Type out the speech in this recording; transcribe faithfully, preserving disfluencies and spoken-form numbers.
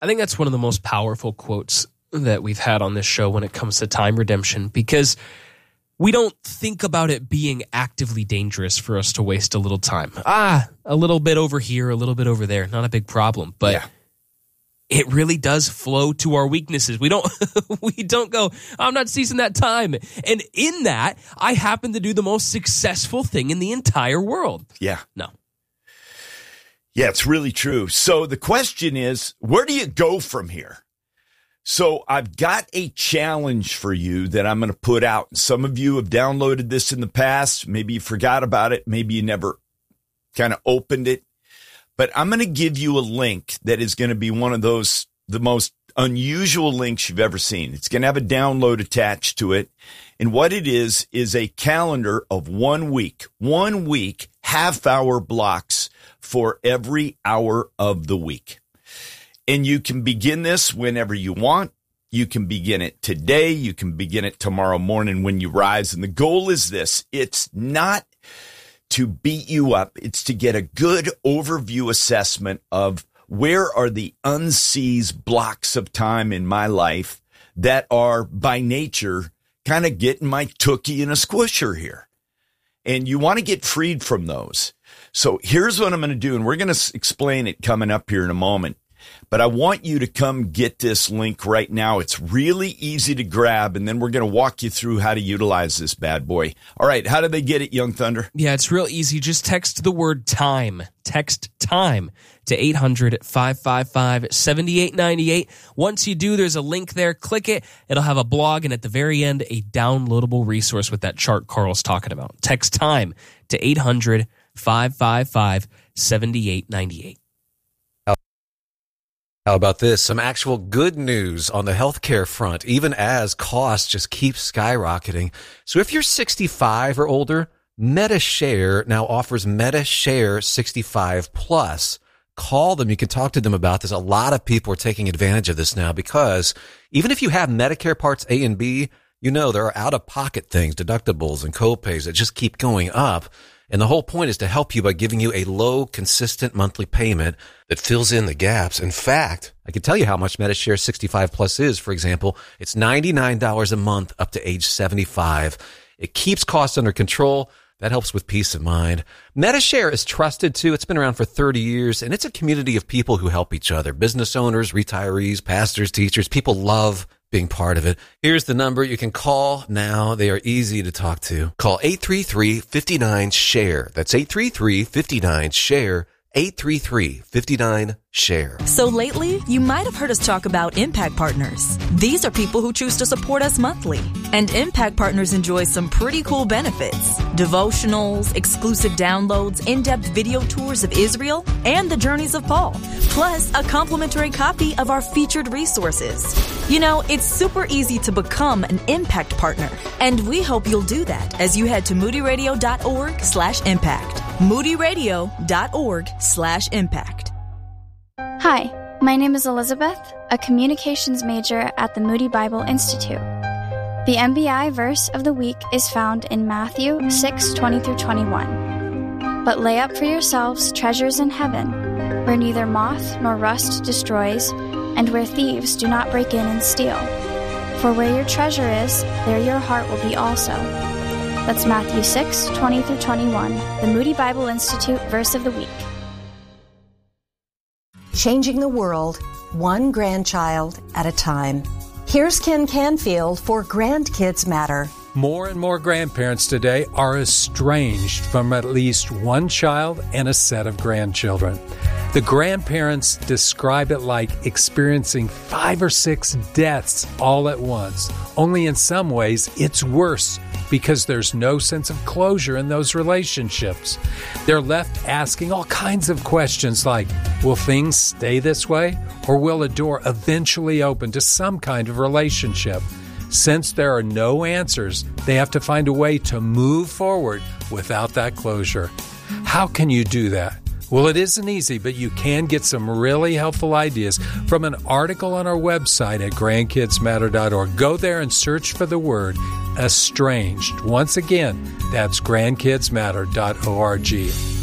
I think that's one of the most powerful quotes that we've had on this show when it comes to time redemption, because we don't think about it being actively dangerous for us to waste a little time. Ah, a little bit over here, a little bit over there, not a big problem. But yeah. It really does flow to our weaknesses. We don't we don't go, I'm not seizing that time. And in that, I happen to do the most successful thing in the entire world. Yeah. No. Yeah, it's really true. So the question is, where do you go from here? So I've got a challenge for you that I'm going to put out. Some of you have downloaded this in the past. Maybe you forgot about it. Maybe you never kind of opened it. But I'm going to give you a link that is going to be one of those, the most unusual links you've ever seen. It's going to have a download attached to it. And what it is, is a calendar of one week, one week, half hour blocks for every hour of the week. And you can begin this whenever you want. You can begin it today. You can begin it tomorrow morning when you rise. And the goal is this. It's not to beat you up. It's to get a good overview assessment of where are the unseized blocks of time in my life that are by nature kind of getting my tookie in a squisher here. And you want to get freed from those. So here's what I'm going to do. And we're going to explain it coming up here in a moment. But I want you to come get this link right now. It's really easy to grab, and then we're going to walk you through how to utilize this bad boy. All right, how do they get it, Young Thunder? Yeah, it's real easy. Just text the word time. Text time to eight hundred, five five five, seven eight nine eight. Once you do, there's a link there. Click it. It'll have a blog, and at the very end, a downloadable resource with that chart Carl's talking about. Text time to eight hundred, five five five, seven eight nine eight. How about this? Some actual good news on the healthcare front, even as costs just keep skyrocketing. So if you're sixty-five or older, MediShare now offers MediShare sixty-five plus. Call them. You can talk to them about this. A lot of people are taking advantage of this now because even if you have Medicare Parts A and B, you know there are out-of-pocket things, deductibles and copays that just keep going up. And the whole point is to help you by giving you a low, consistent monthly payment that fills in the gaps. In fact, I can tell you how much MediShare sixty-five plus is. For example, it's ninety-nine dollars a month up to age seventy-five. It keeps costs under control. That helps with peace of mind. MediShare is trusted too. It's been around for thirty years, and it's a community of people who help each other. Business owners, retirees, pastors, teachers. People love being part of it. Here's the number you can call now. They are easy to talk to. Call eight three three, five nine, share. That's eight three three, five nine, share. eight three three, five nine, share. So lately, you might have heard us talk about Impact Partners. These are people who choose to support us monthly. And Impact Partners enjoy some pretty cool benefits. Devotionals, exclusive downloads, in-depth video tours of Israel, and the journeys of Paul. Plus, a complimentary copy of our featured resources. You know, it's super easy to become an Impact Partner. And we hope you'll do that as you head to moodyradio.org slash impact. moodyradio.org slash impact. Hi, my name is Elizabeth, a communications major at the Moody Bible Institute. The M B I verse of the week is found in Matthew six twenty through twenty-one. But lay up for yourselves treasures in heaven, where neither moth nor rust destroys, and where thieves do not break in and steal. For where your treasure is, there your heart will be also. That's Matthew six twenty through twenty-one, the Moody Bible Institute verse of the week. Changing the world, one grandchild at a time. Here's Ken Canfield for Grandkids Matter. More and more grandparents today are estranged from at least one child and a set of grandchildren. The grandparents describe it like experiencing five or six deaths all at once. Only in some ways, it's worse because there's no sense of closure in those relationships. They're left asking all kinds of questions like, will things stay this way? Or will a door eventually open to some kind of relationship? Since there are no answers, they have to find a way to move forward without that closure. How can you do that? Well, it isn't easy, but you can get some really helpful ideas from an article on our website at grandkids matter dot org. Go there and search for the word estranged. Once again, that's grandkids matter dot org.